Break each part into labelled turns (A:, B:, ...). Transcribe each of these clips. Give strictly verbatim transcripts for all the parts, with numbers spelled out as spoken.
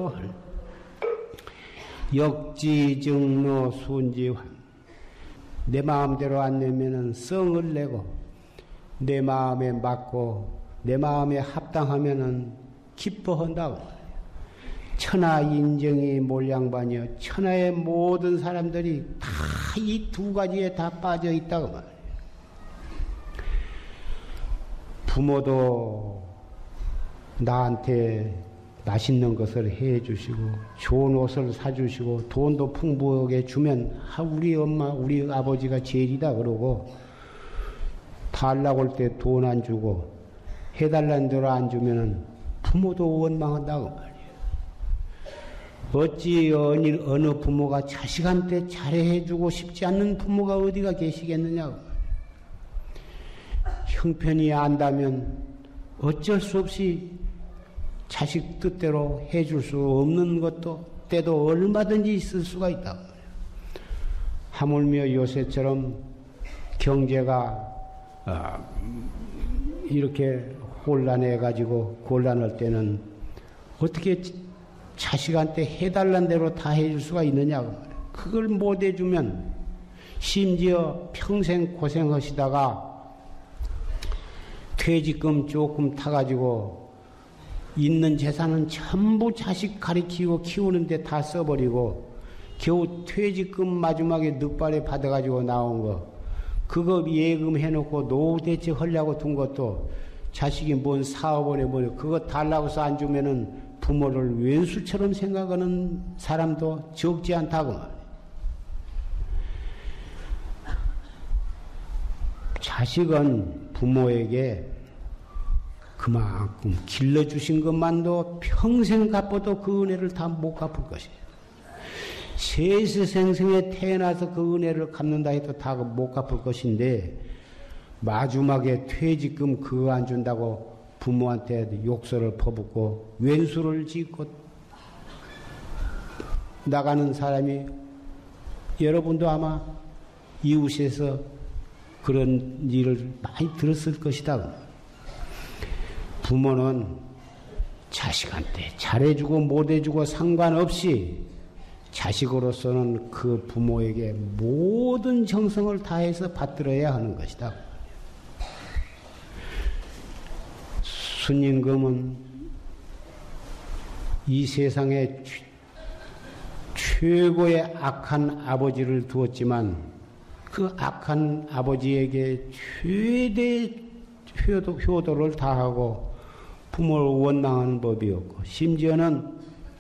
A: 있어. 역지증노 순지환. 내 마음대로 안 내면은 성을 내고, 내 마음에 맞고, 내 마음에 합당하면은 기뻐한다고. 천하 인정이 몰량반이여. 천하의 모든 사람들이 다 이 두 가지에 다 빠져 있다고 말이에요. 부모도 나한테 맛있는 것을 해 주시고, 좋은 옷을 사 주시고, 돈도 풍부하게 주면, 우리 엄마, 우리 아버지가 제일이다 그러고, 달라고 할 때 돈 안 주고, 해달라는 대로 안 주면은 부모도 원망한다고 말이에요. 어찌 어느, 어느 부모가 자식한테 잘해주고 싶지 않는 부모가 어디가 계시겠느냐고 말이에요. 형편이 안다면 어쩔 수 없이 자식 뜻대로 해줄 수 없는 것도 때도 얼마든지 있을 수가 있다고 말이에요. 하물며 요새처럼 경제가 어, 이렇게 혼란해가지고 곤란할 때는 어떻게 자식한테 해달란 대로 다 해줄 수가 있느냐고 말이에요. 그걸 못 해주면 심지어 평생 고생하시다가 퇴직금 조금 타가지고 있는 재산은 전부 자식 가리키고 키우는데 다 써버리고 겨우 퇴직금 마지막에 늑발에 받아가지고 나온 거 그거 예금해놓고 노후 대책하려고 둔 것도 자식이 뭔 사업을 해버려 그거 달라고 해서 안 주면은 부모를 왼수처럼 생각하는 사람도 적지 않다고 말이에요. 자식은 부모에게 그만큼 길러주신 것만도 평생 갚아도 그 은혜를 다 못 갚을 것이에요. 세세생생에 태어나서 그 은혜를 갚는다 해도 다 못 갚을 것인데 마지막에 퇴직금 그거 안 준다고 부모한테 욕설을 퍼붓고 왼수를 짓고 나가는 사람이 여러분도 아마 이웃에서 그런 일을 많이 들었을 것이다. 부모는 자식한테 잘해주고 못해주고 상관없이 자식으로서는 그 부모에게 모든 정성을 다해서 받들어야 하는 것이다. 순임금은 이 세상에 최고의 악한 아버지를 두었지만 그 악한 아버지에게 최대 효도, 효도를 다하고 부모를 원망하는 법이었고 심지어는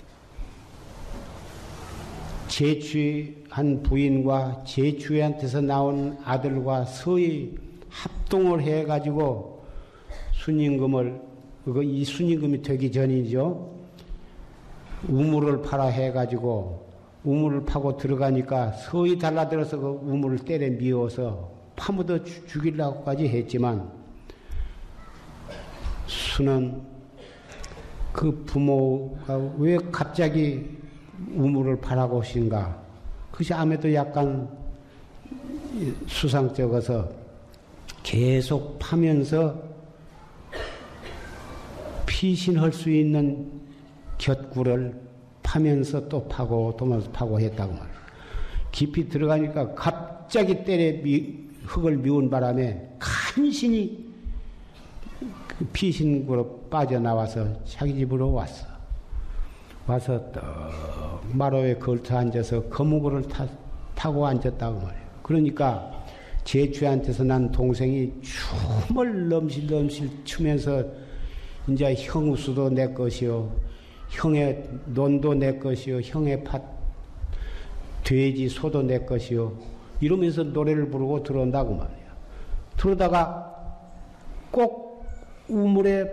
A: 제취한 부인과 제취한테서 나온 아들과 서히 합동을 해가지고 순임금을 그거 이 순임금이 되기 전이죠. 우물을 팔아 해가지고 우물을 파고 들어가니까 서히 달라들어서 그 우물을 때려 미워서 파묻어 죽이려고까지 했지만 수는 그 부모가 왜 갑자기 우물을 파라고 하신가? 그것이 아무래도 약간 수상쩍어서 계속 파면서 피신할 수 있는 곁구를 파면서 또 파고 또 파고 했다고 말이에요. 깊이 들어가니까 갑자기 때려 미, 흙을 미운 바람에 간신히 그 피신구로 빠져나와서 자기 집으로 왔어. 와서 떡 마루에 걸터 앉아서 거무구를 타, 타고 앉았다고 말이에요. 그러니까 제주한테서 난 동생이 춤을 넘실넘실 추면서 이제 형수도 내 것이요, 형의 논도 내 것이요, 형의 팥, 돼지, 소도 내 것이요, 이러면서 노래를 부르고 들어온다고 말이에요. 들어다가 꼭 우물에